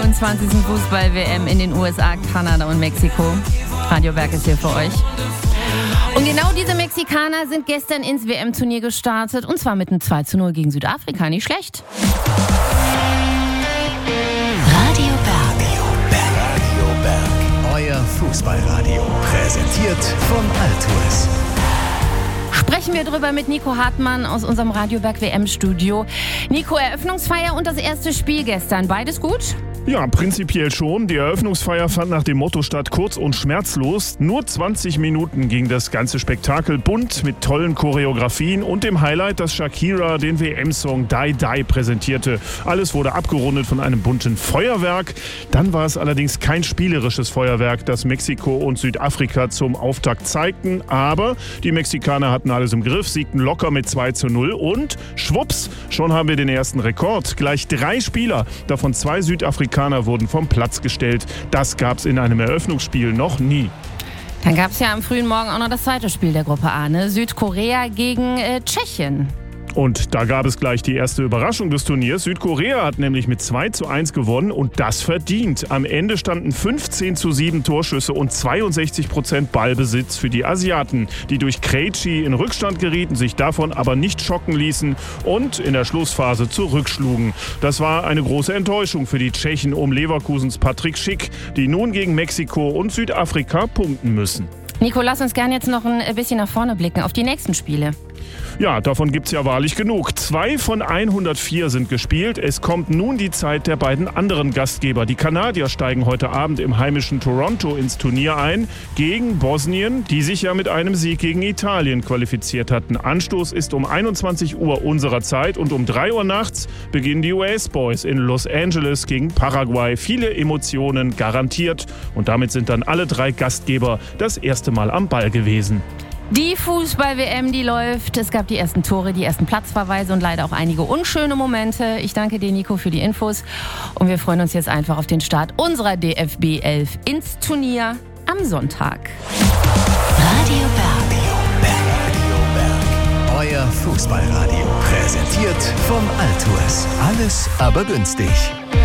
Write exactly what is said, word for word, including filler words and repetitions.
vierundzwanzigsten Fußball-W M in den U S A, Kanada und Mexiko. Radio Berg ist hier für euch. Und genau diese Mexikaner sind gestern ins W M-Turnier gestartet. Und zwar mit einem zwei zu null gegen Südafrika. Nicht schlecht. Radio Berg. Radio Berg. Euer Fußballradio. Präsentiert von Altours. Sprechen wir drüber mit Nico Hartmann aus unserem Radio Berg W M-Studio. Nico, Eröffnungsfeier und das erste Spiel gestern. Beides gut? Ja, prinzipiell schon. Die Eröffnungsfeier fand nach dem Motto statt, kurz und schmerzlos. Nur zwanzig Minuten ging das ganze Spektakel bunt mit tollen Choreografien und dem Highlight, dass Shakira den W M-Song Die Die präsentierte. Alles wurde abgerundet von einem bunten Feuerwerk. Dann war es allerdings kein spielerisches Feuerwerk, das Mexiko und Südafrika zum Auftakt zeigten. Aber die Mexikaner hatten alles im Griff, siegten locker mit zwei zu null und schwupps, schon haben wir den ersten Rekord. Gleich drei Spieler, davon zwei Südafrikaner, wurden vom Platz gestellt. Das gab's in einem Eröffnungsspiel noch nie. Dann gab es ja am frühen Morgen auch noch das zweite Spiel der Gruppe A, ne? Südkorea gegen äh, Tschechien. Und da gab es gleich die erste Überraschung des Turniers. Südkorea hat nämlich mit zwei zu eins gewonnen und das verdient. Am Ende standen fünfzehn zu sieben Torschüsse und zweiundsechzig Prozent Ballbesitz für die Asiaten, die durch Krejci in Rückstand gerieten, sich davon aber nicht schocken ließen und in der Schlussphase zurückschlugen. Das war eine große Enttäuschung für die Tschechen um Leverkusens Patrick Schick, die nun gegen Mexiko und Südafrika punkten müssen. Nico, lass uns gerne jetzt noch ein bisschen nach vorne blicken auf die nächsten Spiele. Ja, davon gibt's ja wahrlich genug. Zwei von hundertvier sind gespielt. Es kommt nun die Zeit der beiden anderen Gastgeber. Die Kanadier steigen heute Abend im heimischen Toronto ins Turnier ein gegen Bosnien, die sich ja mit einem Sieg gegen Italien qualifiziert hatten. Anstoß ist um einundzwanzig Uhr unserer Zeit und um drei Uhr nachts beginnen die U S Boys in Los Angeles gegen Paraguay. Viele Emotionen garantiert und damit sind dann alle drei Gastgeber das erste Mal am Ball gewesen. Die Fußball-W M, die läuft. Es gab die ersten Tore, die ersten Platzverweise und leider auch einige unschöne Momente. Ich danke dir, Nico, für die Infos. Und wir freuen uns jetzt einfach auf den Start unserer D F B elf ins Turnier am Sonntag. Radio Berg. Radio Berg. Euer Fußballradio. Präsentiert von Altours. Alles aber günstig.